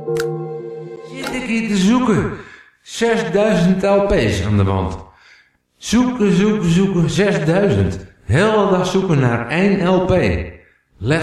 Zit ik hier te zoeken? 6000 LP's aan de wand. Zoeken, 6000. Hele dag zoeken naar 1 LP.